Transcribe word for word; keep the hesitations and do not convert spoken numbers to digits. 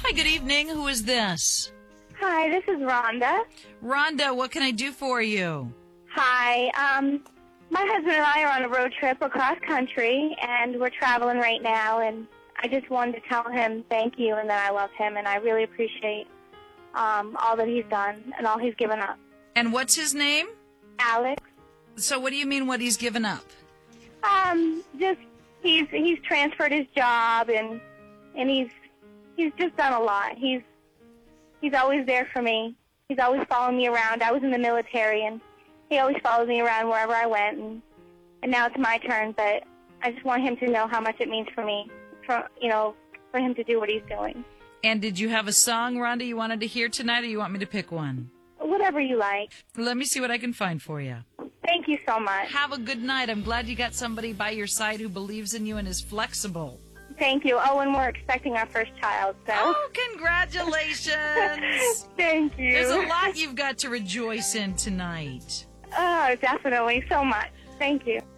Hi, good evening. Who is this? Hi, this is Rhonda. Rhonda, what can I do for you? Hi. Um, my husband and I are on a road trip across country, and we're traveling right now, and I just wanted to tell him thank you and that I love him, and I really appreciate um, all that he's done and all he's given up. And what's his name? Alex. So what do you mean what he's given up? Um, just he's he's transferred his job, and and he's he's just done a lot. He's he's always there for me. He's always following me around. I was in the military, and he always followed me around wherever I went, and and now it's my turn. But I just want him to know how much it means for me, for you know, for him to do what he's doing. And did you have a song, Rhonda, you wanted to hear tonight, or you want me to pick one? Whatever you like. Let me see what I can find for you. Thank you so much. Have a good night. I'm glad you got somebody by your side who believes in you and is flexible. Thank you. Oh, and we're expecting our first child, so. Oh, congratulations. Thank you. There's a lot you've got to rejoice in tonight. Oh, definitely. So much. Thank you.